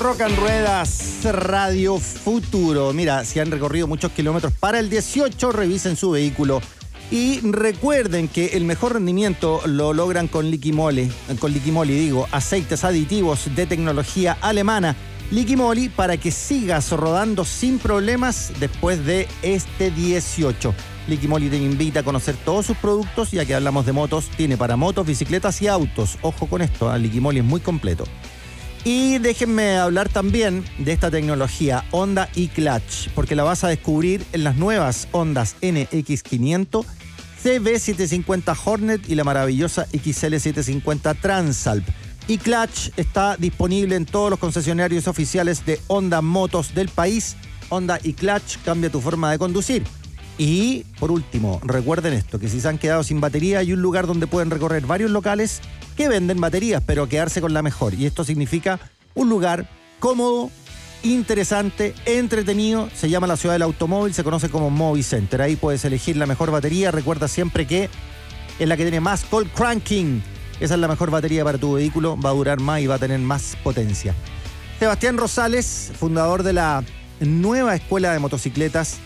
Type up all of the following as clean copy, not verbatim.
Rock and Ruedas, Radio Futuro. Mira, si han recorrido muchos kilómetros para el 18, revisen su vehículo. Y recuerden que el mejor rendimiento lo logran con Liquimoli, aceites aditivos de tecnología alemana. Liquimoli, para que sigas rodando sin problemas después de este 18. Liquimoli te invita a conocer todos sus productos, ya que hablamos de motos, tiene para motos, bicicletas y autos. Ojo con esto, Liquimoli es muy completo. Y déjenme hablar también de esta tecnología Honda eClutch, porque la vas a descubrir en las nuevas Hondas NX500, CB750 Hornet y la maravillosa XL750 Transalp. eClutch está disponible en todos los concesionarios oficiales de Honda Motos del país. Honda eClutch, cambia tu forma de conducir. Y, por último, recuerden esto, que si se han quedado sin batería, hay un lugar donde pueden recorrer varios locales que venden baterías, pero quedarse con la mejor. Y esto significa un lugar cómodo, interesante, entretenido. Se llama la Ciudad del Automóvil, se conoce como Movicenter. Ahí puedes elegir la mejor batería. Recuerda siempre que es la que tiene más cold cranking. Esa es la mejor batería para tu vehículo. Va a durar más y va a tener más potencia. Sebastián Rosales, fundador de la nueva escuela de motocicletas,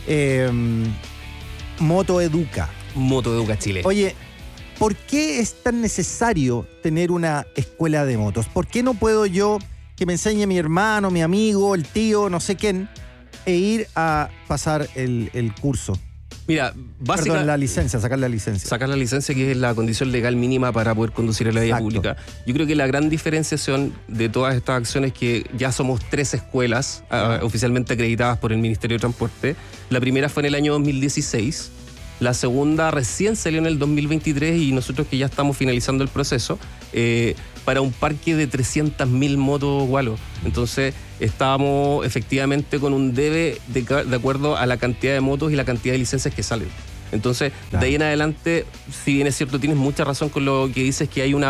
Motoeduca. Motoeduca Chile. Oye, ¿por qué es tan necesario tener una escuela de motos? ¿Por qué no puedo yo que me enseñe mi hermano, mi amigo, el tío, no sé quién, e ir a pasar el curso? Mira, Perdón, la licencia, sacar la licencia. Sacar la licencia, que es la condición legal mínima para poder conducir en la vía pública. Yo creo que la gran diferenciación de todas estas acciones es que ya somos 3 escuelas oficialmente acreditadas por el Ministerio de Transporte. La primera fue en el año 2016. La segunda recién salió en el 2023 y nosotros que ya estamos finalizando el proceso para un parque de 300.000 motos, Gualo. Entonces estábamos efectivamente con un debe de acuerdo a la cantidad de motos y la cantidad de licencias que salen. Entonces, claro, de ahí en adelante, si bien es cierto, tienes mucha razón con lo que dices, que hay una...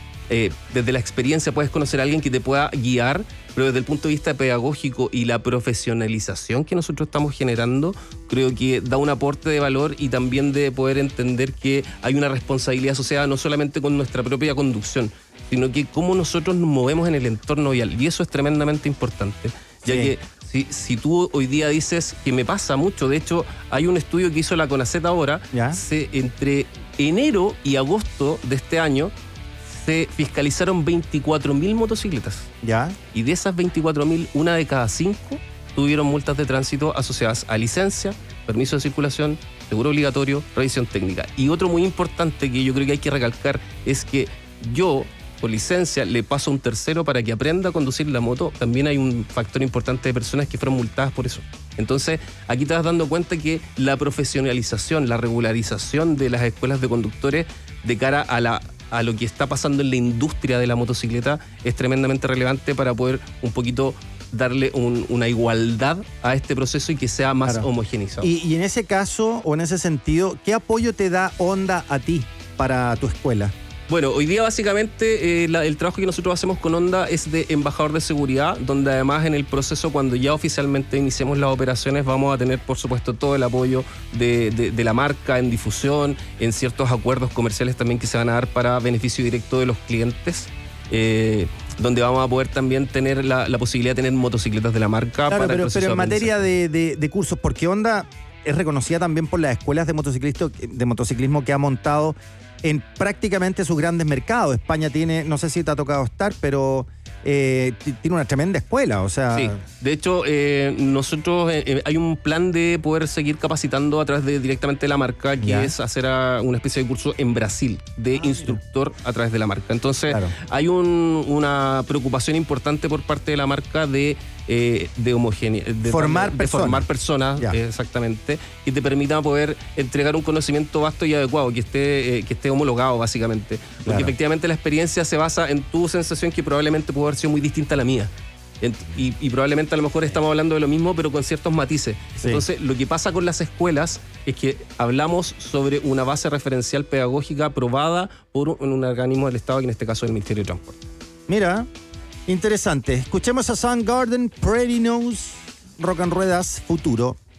desde la experiencia puedes conocer a alguien que te pueda guiar, pero desde el punto de vista pedagógico y la profesionalización que nosotros estamos generando, creo que da un aporte de valor y también de poder entender que hay una responsabilidad asociada no solamente con nuestra propia conducción, sino que cómo nosotros nos movemos en el entorno vial. Y eso es tremendamente importante, ya que si tú hoy día dices que me pasa mucho, de hecho hay un estudio que hizo la CONACET ahora, entre enero y agosto de este año, se fiscalizaron 24.000 motocicletas. ¿Ya? Y de esas 24.000, una de cada 5 tuvieron multas de tránsito asociadas a licencia, permiso de circulación, seguro obligatorio, revisión técnica. Y otro muy importante que yo creo que hay que recalcar es que yo, por licencia, le paso a un tercero para que aprenda a conducir la moto. También hay un factor importante de personas que fueron multadas por eso. Entonces, aquí te vas dando cuenta que la profesionalización, la regularización de las escuelas de conductores de cara a lo que está pasando en la industria de la motocicleta es tremendamente relevante para poder un poquito darle una igualdad a este proceso y que sea más homogeneizado. Y en ese caso, o en ese sentido, ¿qué apoyo te da Honda a ti para tu escuela? Bueno, hoy día básicamente el trabajo que nosotros hacemos con Honda es de embajador de seguridad, donde además en el proceso, cuando ya oficialmente iniciemos las operaciones, vamos a tener por supuesto todo el apoyo de la marca en difusión, en ciertos acuerdos comerciales también que se van a dar para beneficio directo de los clientes, donde vamos a poder también tener la posibilidad de tener motocicletas de la marca. Claro, para pero en materia de cursos, porque Honda es reconocida también por las escuelas de motociclismo que ha montado en prácticamente sus grandes mercados. España tiene, no sé si te ha tocado estar, pero tiene una tremenda escuela, o sea... Sí, de hecho, nosotros hay un plan de poder seguir capacitando a través de directamente la marca, que es hacer una especie de curso en Brasil de instructor a través de la marca. Entonces, hay una preocupación importante por parte de la marca de formar personas, exactamente, que te permita poder entregar un conocimiento vasto y adecuado, que esté homologado básicamente. Porque efectivamente la experiencia se basa en tu sensación, que probablemente puede haber sido muy distinta a la mía. Y probablemente a lo mejor estamos hablando de lo mismo, pero con ciertos matices. Entonces, lo que pasa con las escuelas es que hablamos sobre una base referencial pedagógica aprobada por un organismo del Estado, que en este caso es el Ministerio de Transporte. Mira, interesante. Escuchemos a Soundgarden, Pretty Nose, Rock and Ruedas Futuro.